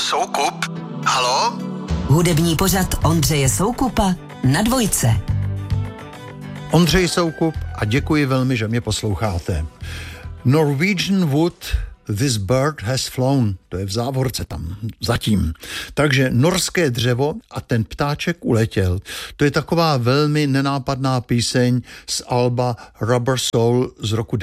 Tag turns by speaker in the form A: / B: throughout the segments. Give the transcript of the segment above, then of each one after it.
A: Soukup? Haló?
B: Hudební pořad Ondřeje Soukupa na Dvojce.
C: Ondřej Soukup a děkuji velmi, že mě posloucháte. Norwegian wood, this bird has flown. To je v závorce tam zatím. Takže norské dřevo a ten ptáček uletěl. To je taková velmi nenápadná píseň z alba Rubber Soul z roku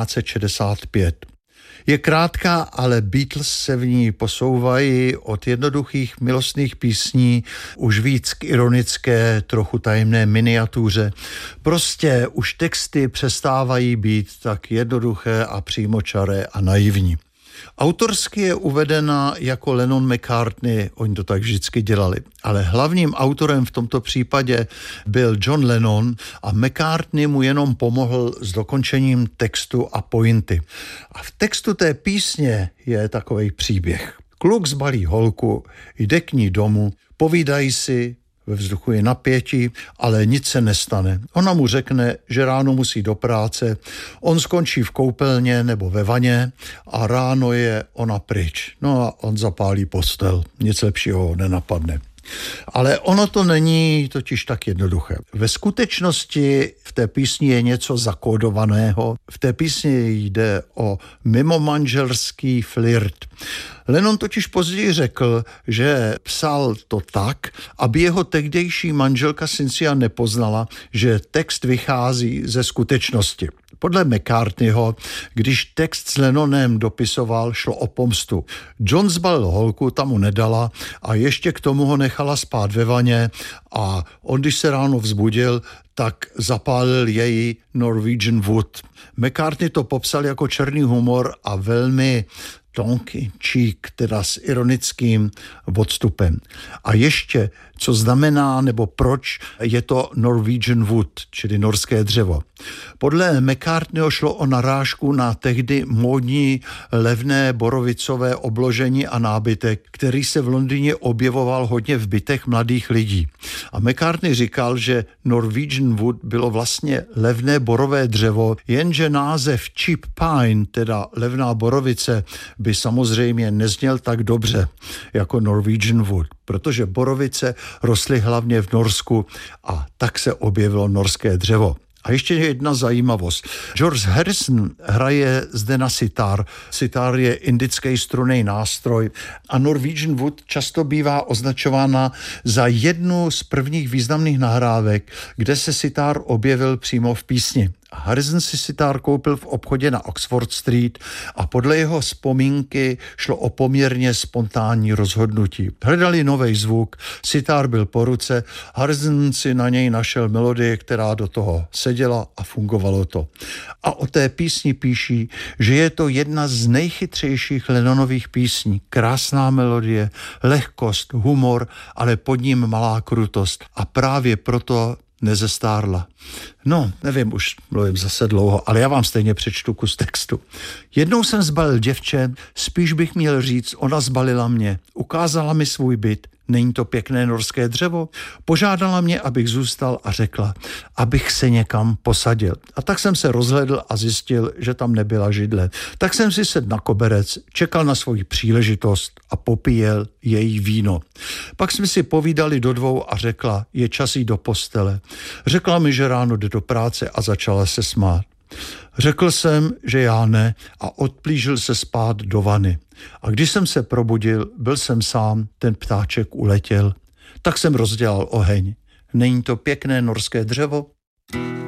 C: 1965. Je krátká, ale Beatles se v ní posouvají od jednoduchých milostných písní už víc k ironické, trochu tajemné miniatuře. Prostě už texty přestávají být tak jednoduché a přímočaré a naivní. Autorsky je uvedena jako Lennon McCartney, oni to tak vždycky dělali, ale hlavním autorem v tomto případě byl John Lennon a McCartney mu jenom pomohl s dokončením textu a pointy. A v textu té písně je takový příběh. Kluk zbalí holku, jde k ní domů, povídají si, ve vzduchu je napětí, ale nic se nestane. Ona mu řekne, že ráno musí do práce, on skončí v koupelně nebo ve vaně a ráno je ona pryč. No a on zapálí postel, nic lepšího nenapadne. Ale ono to není totiž tak jednoduché. Ve skutečnosti v té písni je něco zakódovaného. V té písni jde o mimomanželský flirt. Lennon totiž později řekl, že psal to tak, aby jeho tehdejší manželka Cynthia nepoznala, že text vychází ze skutečnosti. Podle McCartneyho, když text s Lennonem dopisoval, šlo o pomstu. John zbalil holku, tam mu nedala a ještě k tomu ho nechala spát ve vaně a on, když se ráno vzbudil, tak zapálil její Norwegian wood. McCartney to popsal jako černý humor a velmi tonky cheek, teda s ironickým odstupem. A ještě, co znamená, nebo proč je to Norwegian wood, čili norské dřevo. Podle McCartneyho šlo o narážku na tehdy módní levné borovicové obložení a nábytek, který se v Londýně objevoval hodně v bytech mladých lidí. A McCartney říkal, že Norwegian wood bylo vlastně levné borové dřevo, jenže název cheap pine, teda levná borovice, by samozřejmě nezněl tak dobře jako Norwegian wood, protože borovice rostly hlavně v Norsku a tak se objevilo norské dřevo. A ještě jedna zajímavost. George Harrison hraje zde na sitar. Sitar je indický strunný nástroj a Norwegian wood často bývá označována za jednu z prvních významných nahrávek, kde se sitar objevil přímo v písni. Harrison si sitar koupil v obchodě na Oxford Street a podle jeho vzpomínky šlo o poměrně spontánní rozhodnutí. Hledali nový zvuk, sitar byl po ruce, Harrison si na něj našel melodii, která do toho seděla a fungovalo to. A o té písni píší, že je to jedna z nejchytřejších Lennonových písní. Krásná melodie, lehkost, humor, ale pod ním malá krutost. A právě proto nezestárla. No, nevím, už mluvím zase dlouho, ale já vám stejně přečtu kus textu. Jednou jsem zbalil děvče, spíš bych měl říct, ona zbalila mě. Ukázala mi svůj byt. Není to pěkné norské dřevo? Požádala mě, abych zůstal a řekla, abych se někam posadil. A tak jsem se rozhledl a zjistil, že tam nebyla židle. Tak jsem si sedl na koberec, čekal na svoji příležitost a popíjel její víno. Pak jsme si povídali do dvou a řekla, je čas jít do postele. Řekla mi, že ráno jde do práce a začala se smát. Řekl jsem, že já ne a odplížil se spát do vany. A když jsem se probudil, byl jsem sám, ten ptáček uletěl. Tak jsem rozdělal oheň. Není to pěkné norské dřevo?